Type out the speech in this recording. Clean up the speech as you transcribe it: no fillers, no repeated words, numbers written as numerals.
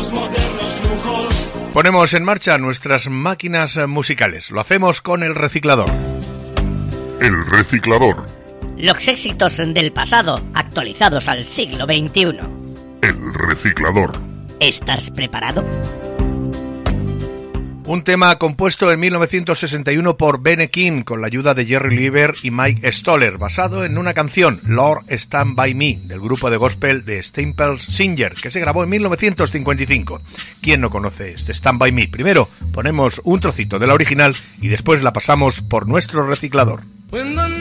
tus modernos lujos. Ponemos en marcha nuestras máquinas musicales. Lo hacemos con El Reciclador. El Reciclador. Los éxitos del pasado actualizados al siglo XXI. El Reciclador. ¿Estás preparado? Un tema compuesto en 1961 por Benny King con la ayuda de Jerry Leiber y Mike Stoller, basado en una canción, Lord Stand By Me, del grupo de gospel de Staple Singer, que se grabó en 1955. ¿Quién no conoce este Stand By Me? Primero ponemos un trocito de la original y después la pasamos por nuestro reciclador.